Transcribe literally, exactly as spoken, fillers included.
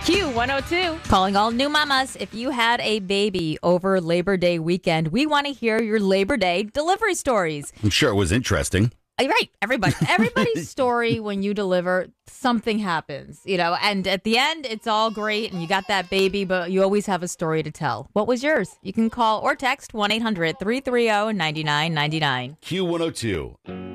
Q one oh two. Calling all new mamas. If you had a baby over Labor Day weekend, we want to hear your Labor Day delivery stories. I'm sure it was interesting. Right. Everybody, everybody's story when you deliver, something happens, you know, and at the end, it's all great and you got that baby, but you always have a story to tell. What was yours? You can call or text one eight hundred three three zero nine nine nine nine. Q one oh two.